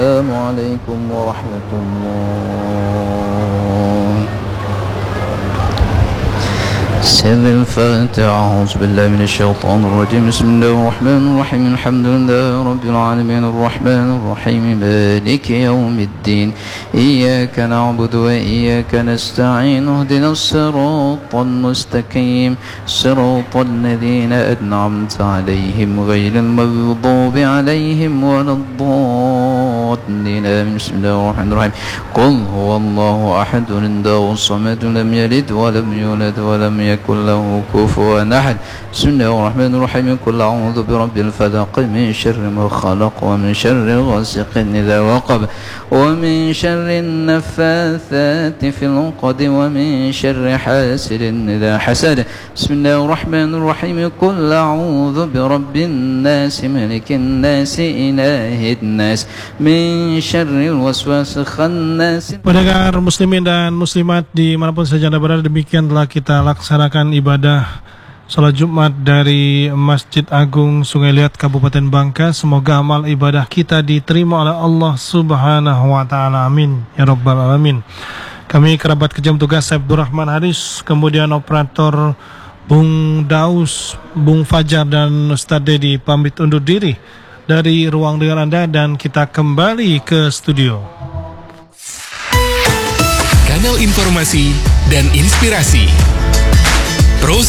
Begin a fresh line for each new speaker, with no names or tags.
السلام عليكم ورحمة الله. سر الفاتحة. أعوذ بالله من الشيطان الرجيم. بسم الله الرحمن الرحيم. الحمد لله رب العالمين الرحمن الرحيم مالك يوم الدين. إياك نعبد وإياك نستعين. اهدنا الصراط المستقيم صراط الذين أنعمت عليهم غير المغضوب عليهم ولا الضالين. بسم الله الرحمن الرحيم. قل هو الله أحد الله الصمد لم يلد ولم يولد ولم يكن له كفوا أحد. بسم الله الرحمن الرحيم. قل أعوذ برب الفلق من شر ما خلق ومن شر غاسق إذا وقب ومن شر النفاثات في العقد ومن شر حاسد إذا حسد. بسم الله الرحمن الرحيم. قل أعوذ برب الناس ملك الناس إله الناس من شر الوسواس الخناس.
Pendengar muslimin dan muslimat dimanapun saja Anda berada, demikian telah kita laksanakan ibadah salat Jumat dari Masjid Agung Sungai Liat Kabupaten Bangka. Semoga amal ibadah kita diterima oleh Allah Subhanahu wa taala. Amin ya rabbal alamin. Kami kerabat kejam tugas Abdul Rahman Haris, kemudian operator Bung Daus, Bung Fajar dan Ustaz Dedi pamit undur diri dari ruang dengar Anda dan kita kembali ke studio.
Kanal informasi dan inspirasi. Pro